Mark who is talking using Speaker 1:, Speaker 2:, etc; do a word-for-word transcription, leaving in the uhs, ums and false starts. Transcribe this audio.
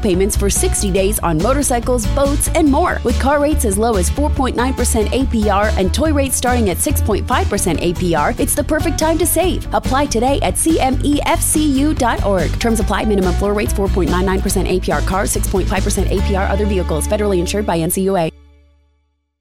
Speaker 1: payments for sixty days on motorcycles, boats, and more. With car rates as low as four point nine percent A P R and toy rates starting at six point five percent A P R, it's the perfect time to save. Apply today at C M E F C U dot org. Terms apply. Minimum floor rates four point nine nine percent A P R cars, six point five percent A P R other vehicles. Federally insured by N C U A.